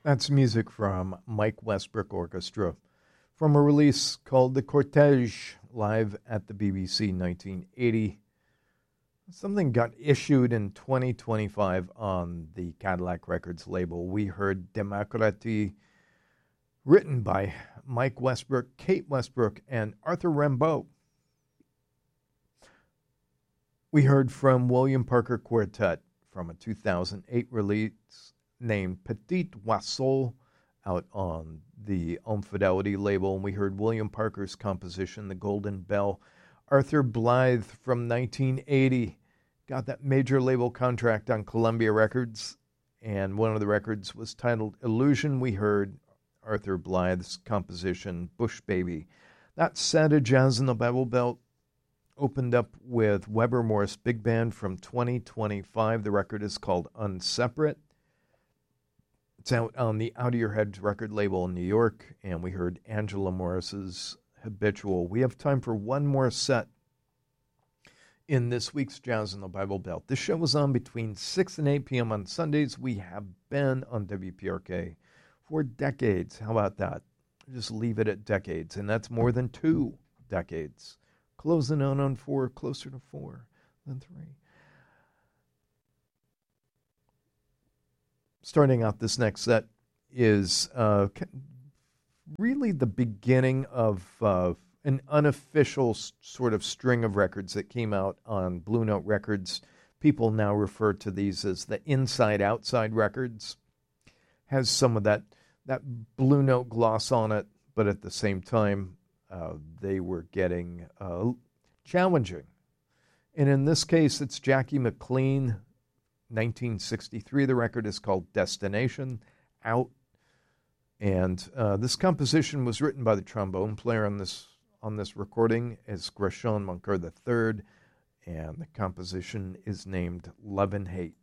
That's music from Mike Westbrook Orchestra from a release called The Cortege, live at the BBC 1980. Something got issued in 2025 on the Cadillac Records label. We heard Democratie, written by Mike Westbrook, Kate Westbrook, and Arthur Rimbaud. We heard from William Parker Quartet from a 2008 release named Petit Oiseau out on the Om Fidelity label. And we heard William Parker's composition, The Golden Bell. Arthur Blythe from 1980 got that major label contract on Columbia Records, and one of the records was titled Illusion. We heard Arthur Blythe's composition, Bush Baby. That set of Jazz in the Bible Belt opened up with Weber Morris Big Band from 2025. The record is called Unseparate. It's out on the Out of Your Head record label in New York, and we heard Angela Morris's Habitual. We have time for one more set in this week's Jazz in the Bible Belt. This show is on between 6 and 8 p.m. on Sundays. We have been on WPRK for decades. How about that? Just leave it at decades, and that's more than 2 decades. Closing in on 4, closer to 4 than 3. Starting out this next set is really the beginning of an unofficial sort of string of records that came out on Blue Note Records. People now refer to these as the inside-outside records. Has some of that Blue Note gloss on it, but at the same time, they were getting challenging. And in this case, it's Jackie McLean, 1963. The record is called Destination, out. And this composition was written by the trombone player on this recording as Greshon Moncur III, and the composition is named Love and Hate.